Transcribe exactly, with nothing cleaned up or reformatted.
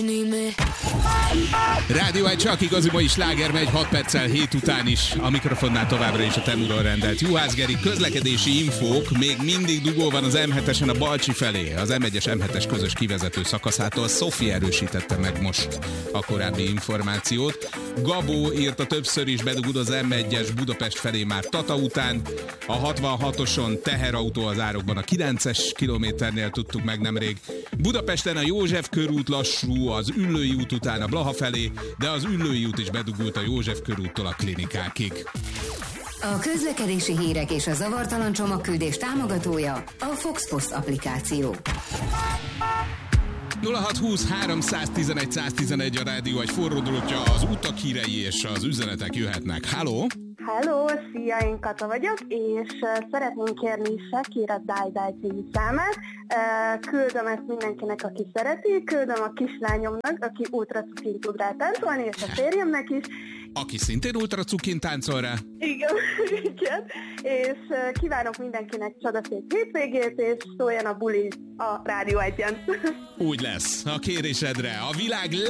Rádió egy csak igazi mai sláger megy hat perccel hét után is. A mikrofonnál továbbra is a Temuról rendelt Juhász Geri. Közlekedési infók, még mindig dugó van az em hetesen a Balcsi felé. Az em egyes em hetes közös kivezető szakaszától Szofi erősítette meg most a korábbi információt. Gabó írta többször is, bedugod az em egyes Budapest felé már Tata után. A hatvanhatoson teherautó az árokban a kilences kilométernél tudtuk meg nemrég. Budapesten a József körút lassú, az Üllői út után a Blaha felé, de az Üllői út is bedugult a József körúttól a klinikákig. A közlekedési hírek és a zavartalan csomagküldés támogatója a Fox Post applikáció. nulla hat húsz háromszáztizenegy száztizenegy a rádió egy forró drótja, az utak hírei és az üzenetek jöhetnek. Halló! Hello, szia, én Kata vagyok, és uh, szeretnénk kérni Shakira Die Die című számát. Uh, küldöm ezt mindenkinek, aki szereti, küldöm a kislányomnak, aki ultra cukin tud rá táncolni, és a férjemnek is. Aki szintén ultra cukin táncol rá. Igen, igen. És uh, kívánok mindenkinek csodaszép hétvégét, és szóljon a buli a Rádió egyen. Úgy lesz, a kérésedre a világ